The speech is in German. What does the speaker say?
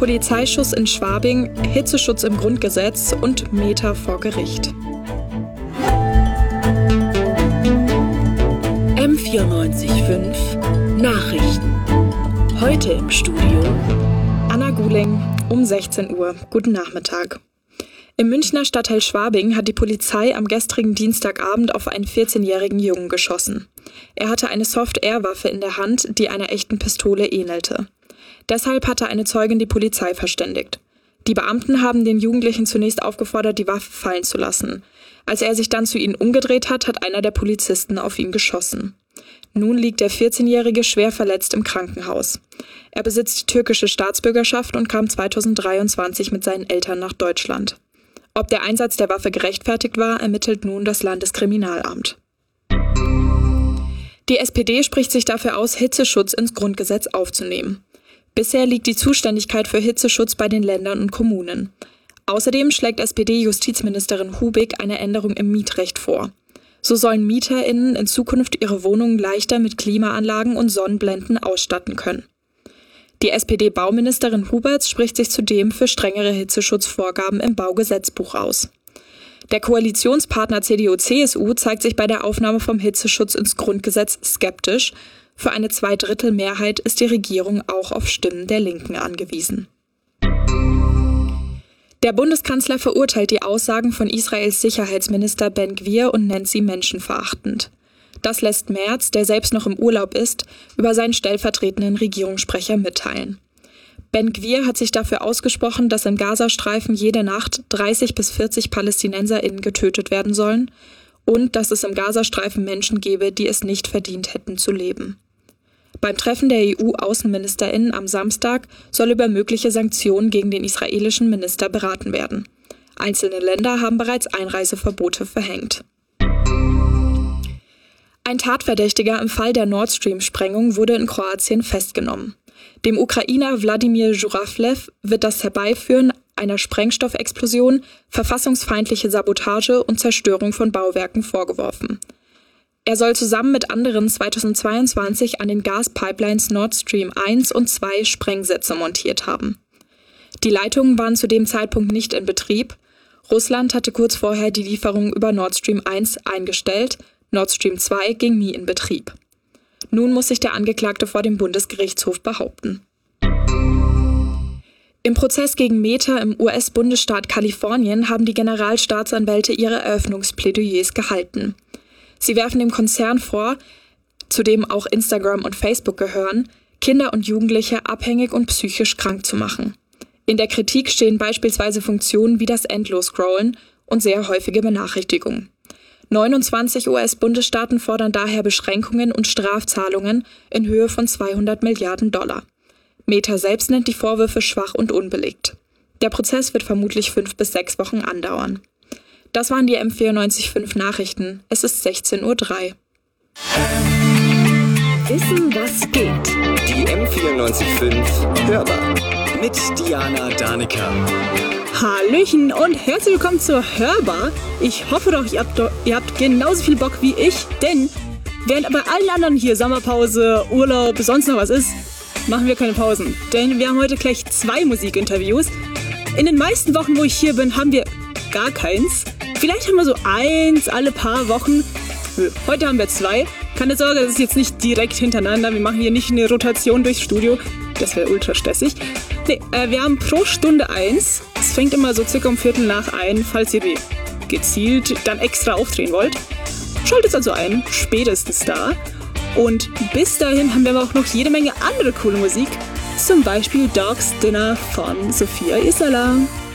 Polizeischuss in Schwabing, Hitzeschutz im Grundgesetz und Meta vor Gericht. M94.5 Nachrichten. Heute im Studio Anna Guling um 16 Uhr. Guten Nachmittag. Im Münchner Stadtteil Schwabing hat die Polizei am gestrigen Dienstagabend auf einen 14-jährigen Jungen geschossen. Er hatte eine Soft-Air-Waffe in der Hand, die einer echten Pistole ähnelte. Deshalb hatte eine Zeugin die Polizei verständigt. Die Beamten haben den Jugendlichen zunächst aufgefordert, die Waffe fallen zu lassen. Als er sich dann zu ihnen umgedreht hat, hat einer der Polizisten auf ihn geschossen. Nun liegt der 14-Jährige schwer verletzt im Krankenhaus. Er besitzt die türkische Staatsbürgerschaft und kam 2023 mit seinen Eltern nach Deutschland. Ob der Einsatz der Waffe gerechtfertigt war, ermittelt nun das Landeskriminalamt. Die SPD spricht sich dafür aus, Hitzeschutz ins Grundgesetz aufzunehmen. Bisher liegt die Zuständigkeit für Hitzeschutz bei den Ländern und Kommunen. Außerdem schlägt SPD-Justizministerin Hubig eine Änderung im Mietrecht vor. So sollen MieterInnen in Zukunft ihre Wohnungen leichter mit Klimaanlagen und Sonnenblenden ausstatten können. Die SPD-Bauministerin Huberts spricht sich zudem für strengere Hitzeschutzvorgaben im Baugesetzbuch aus. Der Koalitionspartner CDU/CSU zeigt sich bei der Aufnahme vom Hitzeschutz ins Grundgesetz skeptisch. Für eine Zweidrittelmehrheit ist die Regierung auch auf Stimmen der Linken angewiesen. Der Bundeskanzler verurteilt die Aussagen von Israels Sicherheitsminister Ben Gvir und nennt sie menschenverachtend. Das lässt Merz, der selbst noch im Urlaub ist, über seinen stellvertretenden Regierungssprecher mitteilen. Ben Gvir hat sich dafür ausgesprochen, dass im Gazastreifen jede Nacht 30 bis 40 PalästinenserInnen getötet werden sollen und dass es im Gazastreifen Menschen gebe, die es nicht verdient hätten zu leben. Beim Treffen der EU-AußenministerInnen am Samstag soll über mögliche Sanktionen gegen den israelischen Minister beraten werden. Einzelne Länder haben bereits Einreiseverbote verhängt. Ein Tatverdächtiger im Fall der Nord Stream-Sprengung wurde in Kroatien festgenommen. Dem Ukrainer Wladimir Žuravlev wird das Herbeiführen einer Sprengstoffexplosion, verfassungsfeindliche Sabotage und Zerstörung von Bauwerken vorgeworfen. Er soll zusammen mit anderen 2022 an den Gaspipelines Nord Stream 1 und 2 Sprengsätze montiert haben. Die Leitungen waren zu dem Zeitpunkt nicht in Betrieb. Russland hatte kurz vorher die Lieferung über Nord Stream 1 eingestellt. Nord Stream 2 ging nie in Betrieb. Nun muss sich der Angeklagte vor dem Bundesgerichtshof behaupten. Im Prozess gegen Meta im US-Bundesstaat Kalifornien haben die Generalstaatsanwälte ihre Eröffnungsplädoyers gehalten. Sie werfen dem Konzern vor, zu dem auch Instagram und Facebook gehören, Kinder und Jugendliche abhängig und psychisch krank zu machen. In der Kritik stehen beispielsweise Funktionen wie das Endlos-Scrollen und sehr häufige Benachrichtigungen. 29 US-Bundesstaaten fordern daher Beschränkungen und Strafzahlungen in Höhe von $200 Milliarden. Meta selbst nennt die Vorwürfe schwach und unbelegt. Der Prozess wird vermutlich 5 bis 6 Wochen andauern. Das waren die M94.5 Nachrichten. Es ist 16:03 Uhr. Wissen, was geht. Die M94.5 Hörbar mit Diana Danica. Hallöchen und herzlich willkommen zur Hörbar. Ich hoffe doch, ihr habt genauso viel Bock wie ich, denn während bei allen anderen hier Sommerpause, Urlaub, sonst noch was ist, machen wir keine Pausen. Denn wir haben heute gleich 2 Musikinterviews. In den meisten Wochen, wo ich hier bin, haben wir gar keins. Vielleicht haben wir so eins alle paar Wochen. Heute haben wir 2. Keine Sorge, das ist jetzt nicht direkt hintereinander. Wir machen hier nicht eine Rotation durchs Studio. Das wäre ultra stressig. Nee, wir haben pro Stunde 1. Es fängt immer so circa um 1:45, falls ihr die gezielt dann extra aufdrehen wollt. Schaltet also ein, spätestens da. Und bis dahin haben wir aber auch noch jede Menge andere coole Musik. Zum Beispiel Dog's Dinner von Sophia Isala.